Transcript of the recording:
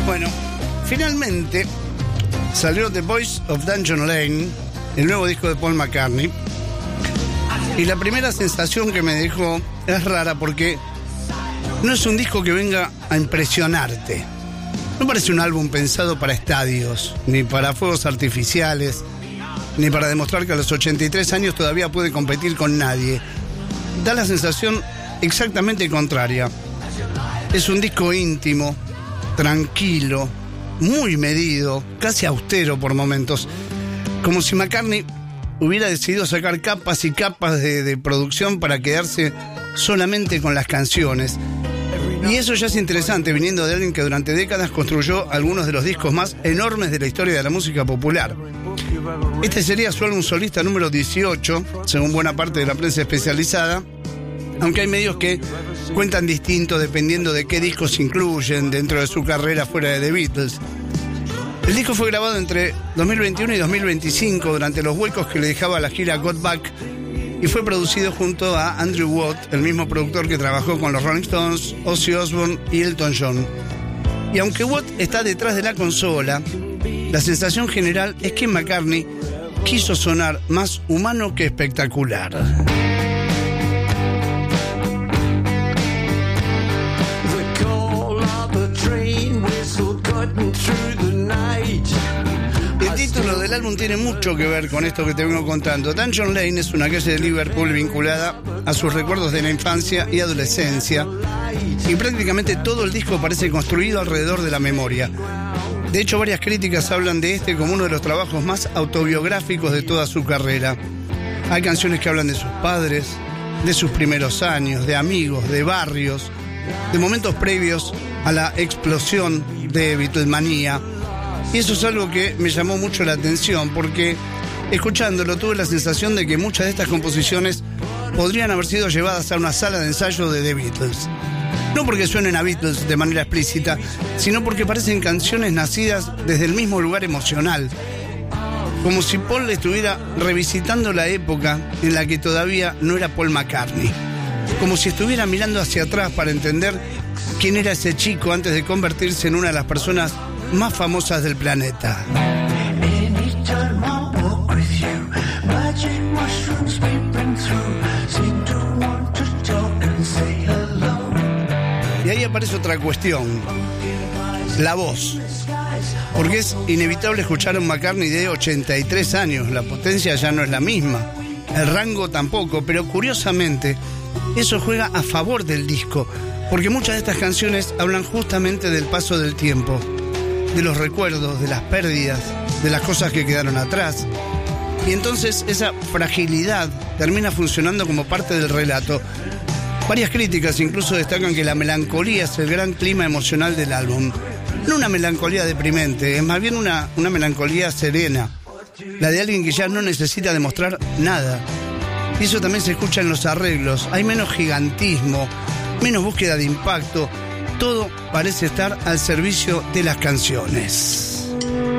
Bueno, finalmente salió The Voice of Dungeon Lane, el nuevo disco de Paul McCartney. Y la primera sensación que me dejó es rara porque no es un disco que venga a impresionarte. No parece un álbum pensado para estadios, ni para fuegos artificiales, ni para demostrar que a los 83 años todavía puede competir con nadie. Da la sensación exactamente contraria. Es un disco íntimo, tranquilo, muy medido, casi austero por momentos. Como si McCartney hubiera decidido sacar capas y capas de producción para quedarse solamente con las canciones. Y eso ya es interesante, viniendo de alguien que durante décadas construyó algunos de los discos más enormes de la historia de la música popular. Este sería su álbum solista número 18, según buena parte de la prensa especializada, aunque hay medios que cuentan distinto dependiendo de qué discos incluyen dentro de su carrera fuera de The Beatles. El disco fue grabado entre 2021 y 2025 durante los huecos que le dejaba la gira Got Back y fue producido junto a Andrew Watt, el mismo productor que trabajó con los Rolling Stones, Ozzy Osbourne y Elton John. Y aunque Watt está detrás de la consola, la sensación general es que McCartney quiso sonar más humano que espectacular. El título del álbum tiene mucho que ver con esto que te vengo contando. Dungeon Lane es una calle de Liverpool vinculada a sus recuerdos de la infancia y adolescencia, y prácticamente todo el disco parece construido alrededor de la memoria. De hecho, varias críticas hablan de este como uno de los trabajos más autobiográficos de toda su carrera. Hay canciones que hablan de sus padres, de sus primeros años, de amigos, de barrios, de momentos previos a la explosión de Beatlemanía. Y eso es algo que me llamó mucho la atención porque, escuchándolo, tuve la sensación de que muchas de estas composiciones podrían haber sido llevadas a una sala de ensayo de The Beatles. No porque suenen a Beatles de manera explícita, sino porque parecen canciones nacidas desde el mismo lugar emocional. Como si Paul estuviera revisitando la época en la que todavía no era Paul McCartney. Como si estuviera mirando hacia atrás para entender quién era ese chico antes de convertirse en una de las personas más famosas del planeta. Y ahí aparece otra cuestión, la voz. Porque es inevitable escuchar a un McCartney de 83 años, la potencia ya no es la misma, el rango tampoco, pero curiosamente eso juega a favor del disco, porque muchas de estas canciones hablan justamente del paso del tiempo, de los recuerdos, de las pérdidas, de las cosas que quedaron atrás. Y entonces esa fragilidad termina funcionando como parte del relato. Varias críticas incluso destacan que la melancolía es el gran clima emocional del álbum. No una melancolía deprimente, es más bien una melancolía serena, la de alguien que ya no necesita demostrar nada. Y eso también se escucha en los arreglos. Hay menos gigantismo, menos búsqueda de impacto. Todo parece estar al servicio de las canciones.